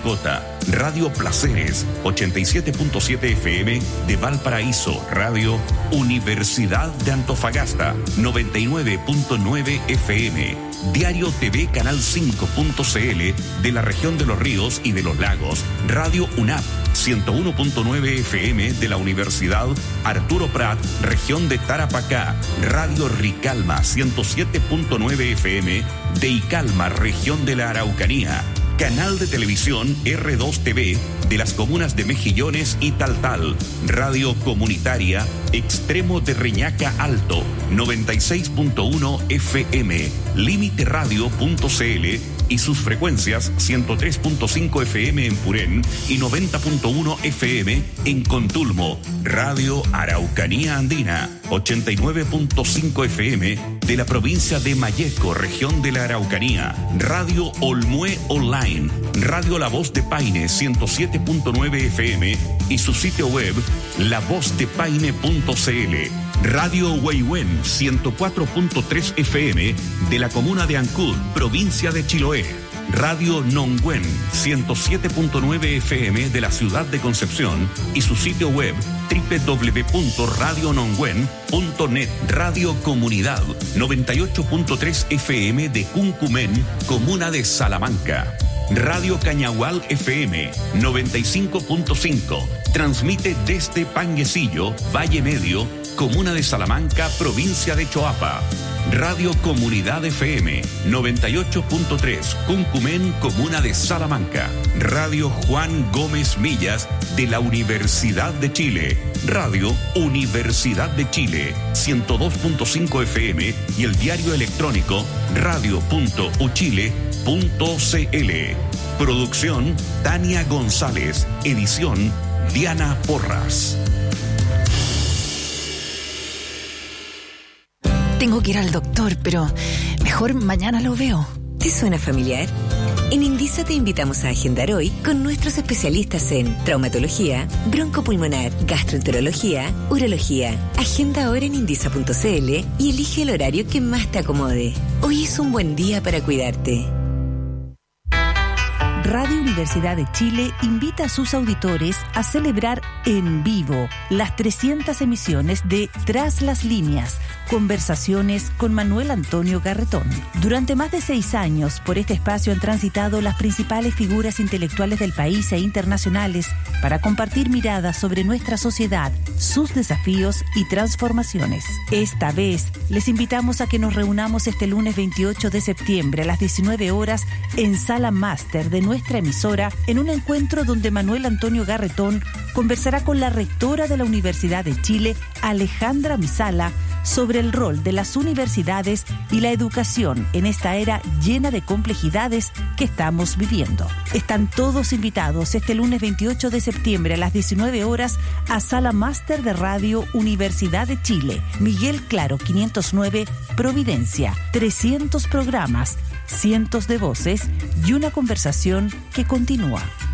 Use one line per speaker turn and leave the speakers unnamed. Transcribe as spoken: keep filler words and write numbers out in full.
Parinacota, Radio Placeres, ochenta y siete punto siete F M de Valparaíso, Radio Universidad de Antofagasta, noventa y nueve punto nueve F M, Diario T V Canal cinco punto C L de la región de Los Ríos y de los Lagos, Radio UNAP, ciento uno punto nueve F M de la Universidad Arturo Prat, región de Tarapacá, Radio Ricalma, ciento siete punto nueve F M de Icalma, región de la Araucanía, Canal de Televisión R dos T V de las comunas de Mejillones y Taltal, Radio Comunitaria Extremo de Reñaca Alto, noventa y seis punto uno F M, Límite Radio punto C L y sus frecuencias ciento tres punto cinco F M en Purén y noventa punto uno F M en Contulmo, Radio Araucanía Andina, ochenta y nueve punto cinco F M de la provincia de Malleco, región de la Araucanía, Radio Olmué Online, Radio La Voz de Paine, ciento siete punto nueve F M y su sitio web la voz de paine punto C L, Radio Huehuen, ciento cuatro punto tres F M de la comuna de Ancud, provincia de Chiloé, Radio Nongüen, ciento siete punto nueve F M de la ciudad de Concepción y su sitio web doble u doble u doble u punto radio nongüen punto net, Radio Comunidad, noventa y ocho punto tres F M de Cuncumén, comuna de Salamanca, Radio Cañahual F M, noventa y cinco punto cinco, transmite desde Panguecillo, Valle Medio, comuna de Salamanca, provincia de Choapa, Radio Comunidad F M, noventa y ocho punto tres, Cuncumén, comuna de Salamanca, Radio Juan Gómez Millas de la Universidad de Chile, Radio Universidad de Chile, ciento dos punto cinco F M y el diario electrónico radio punto u chile punto c l. Producción Tania González, edición Diana Porras.
Tengo que ir al doctor, pero mejor mañana lo veo.
¿Te suena familiar? En Indisa te invitamos a agendar hoy con nuestros especialistas en traumatología, broncopulmonar, gastroenterología, urología. Agenda ahora en indisa punto c l y elige el horario que más te acomode. Hoy es un buen día para cuidarte.
Radio Universidad de Chile invita a sus auditores a celebrar en vivo las trescientas emisiones de Tras las Líneas, conversaciones con Manuel Antonio Garretón. Durante más de seis años, por este espacio han transitado las principales figuras intelectuales del país e internacionales para compartir miradas sobre nuestra sociedad, sus desafíos y transformaciones. Esta vez, les invitamos a que nos reunamos este lunes veintiocho de septiembre a las diecinueve horas en Sala Máster de nuestra emisora, en un encuentro donde Manuel Antonio Garretón conversará con la rectora de la Universidad de Chile, Alejandra Misala, sobre el rol de las universidades y la educación en esta era llena de complejidades que estamos viviendo. Están todos invitados este lunes veintiocho de septiembre a las diecinueve horas a Sala Máster de Radio Universidad de Chile, Miguel Claro quinientos nueve, Providencia. trescientos programas, cientos de voces y una conversación que continúa.